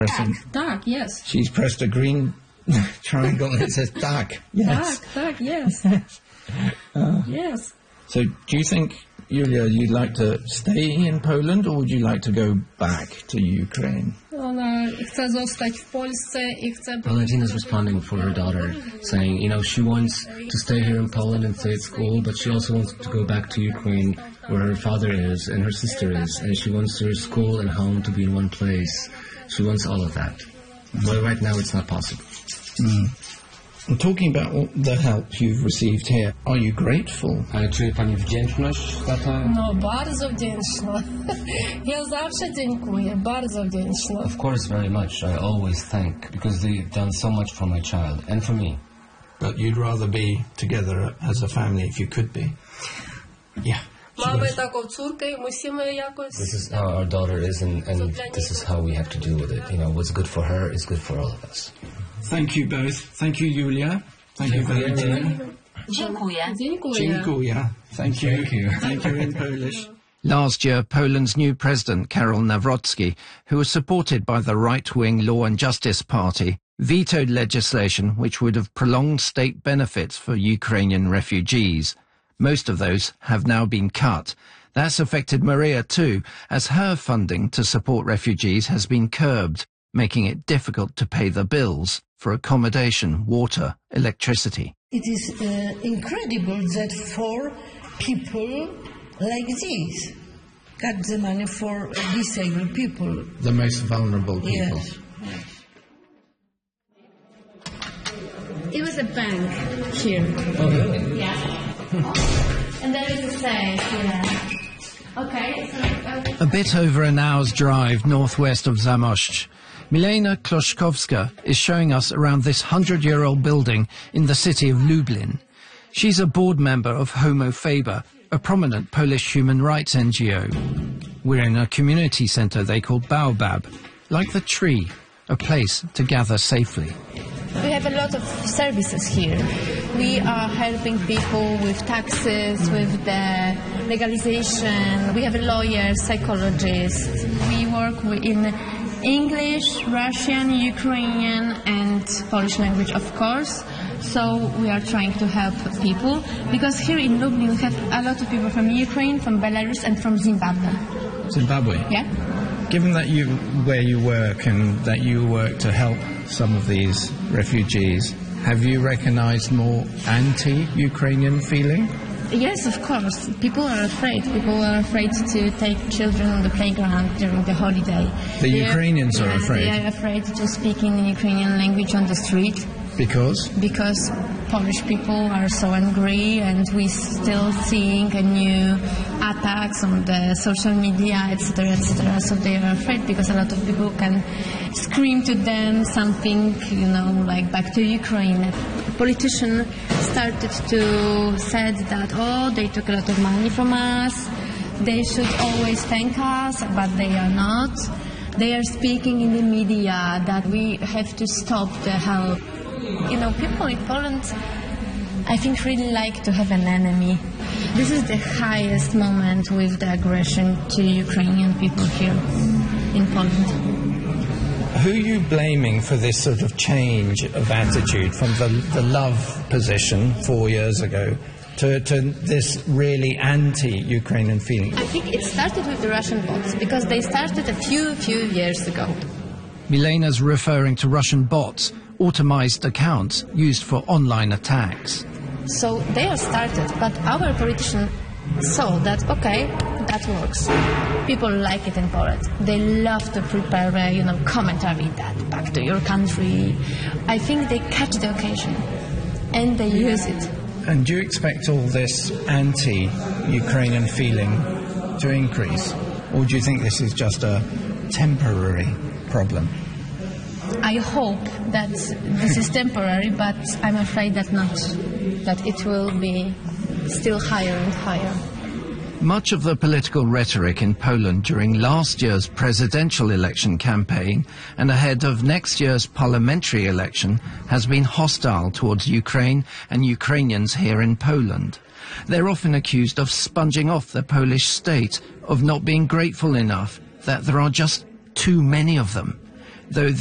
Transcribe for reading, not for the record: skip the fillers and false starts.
Tak, yes. She's pressed a green triangle and it says tak. Yes. Tak, yes. Yes. So do you think, Julia, you'd like to stay in Poland or would you like to go back to Ukraine? Valentina's responding for her daughter, saying, she wants to stay here in Poland and stay at school, but she also wants to go back to Ukraine where her father is and her sister is, and she wants her school and home to be in one place. She wants all of that. But right now it's not possible. And talking about all the help you've received here, are you grateful? Ale czuje pani wdzięczność za to? No, bardzo wdzięczna. Ja zawsze dziękuję, bardzo wdzięczna. Of course, very much. I always thank, because they've done so much for my child and for me. But you'd rather be together as a family if you could be. Yeah. Mamy taką córkę i musimy jakoś... This is how our daughter is, and this is how we have to deal with it. What's good for her is good for all of us. Thank you both. Thank you, Julia. Thank you, Valentina. Dziękuję. Dziękuję. Thank you. Thank you in Polish. Last year, Poland's new president, Karol Nawrocki, who was supported by the right-wing Law and Justice Party, vetoed legislation which would have prolonged state benefits for Ukrainian refugees. Most of those have now been cut. That's affected Maria too, as her funding to support refugees has been curbed, making it difficult to pay the bills for accommodation, water, electricity. It is incredible that for people like this got the money for disabled people. The most vulnerable people. Yes. It was a bank here. Oh, really? Yeah. And there is a safe here. Okay. A bit over an hour's drive northwest of Zamość, Milena Kloszkowska is showing us around this 100-year-old building in the city of Lublin. She's a board member of Homo Faber, a prominent Polish human rights NGO. We're in a community centre they call Baobab, like the tree, a place to gather safely. We have a lot of services here. We are helping people with taxes, with the legalization. We have a lawyer, psychologist. We work in English, Russian, Ukrainian, and Polish language, of course. So we are trying to help people, because here in Lublin we have a lot of people from Ukraine, from Belarus, and from Zimbabwe. Zimbabwe? Yeah. Given that where you work and that you work to help some of these refugees, have you recognized more anti-Ukrainian feeling? Yes, of course. People are afraid. People are afraid to take children on the playground during the holiday. The Ukrainians are afraid? They are afraid to speak in the Ukrainian language on the street. Because? Because Polish people are so angry, and we still seeing new attacks on the social media, etc., etc. So they are afraid, because a lot of people can scream to them something, like back to Ukraine. Politicians started to said that, they took a lot of money from us, they should always thank us, but they are not. They are speaking in the media that we have to stop the help. People in Poland, I think, really like to have an enemy. This is the highest moment with the aggression to Ukrainian people here in Poland. Who are you blaming for this sort of change of attitude from the love position 4 years ago to this really anti-Ukrainian feeling? I think it started with the Russian bots, because they started a few years ago. Milena's referring to Russian bots, automized accounts used for online attacks. So they are started, but our politicians saw that, okay, that works. People like it in Poland. They love to prepare, commentary that back to your country. I think they catch the occasion and they use it. And do you expect all this anti-Ukrainian feeling to increase? Or do you think this is just a temporary problem? I hope that this is temporary, but I'm afraid that not. That it will be still higher and higher. Much of the political rhetoric in Poland during last year's presidential election campaign and ahead of next year's parliamentary election has been hostile towards Ukraine and Ukrainians here in Poland. They're often accused of sponging off the Polish state, of not being grateful enough, that there are just too many of them. though